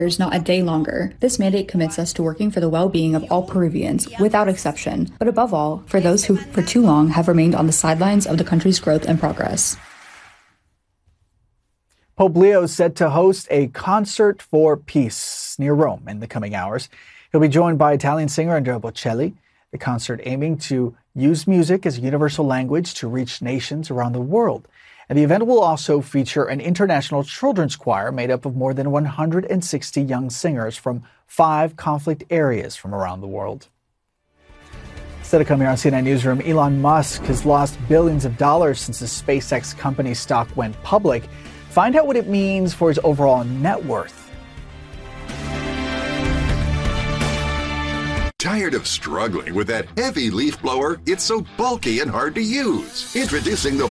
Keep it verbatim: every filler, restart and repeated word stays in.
not a day longer. This mandate commits us to working for the well-being of all Peruvians, without exception, but above all, for those who for too long have remained on the sidelines of the country's growth and progress. Pope Leo is set to host a concert for peace near Rome in the coming hours. He'll be joined by Italian singer Andrea Bocelli. The concert aiming to use music as a universal language to reach nations around the world. And the event will also feature an international children's choir made up of more than one hundred sixty young singers from five conflict areas from around the world. Instead of coming here on C N N Newsroom, Elon Musk has lost billions of dollars since the SpaceX company stock went public. Find out what it means for his overall net worth. Tired of struggling with that heavy leaf blower? It's so bulky and hard to use. Introducing the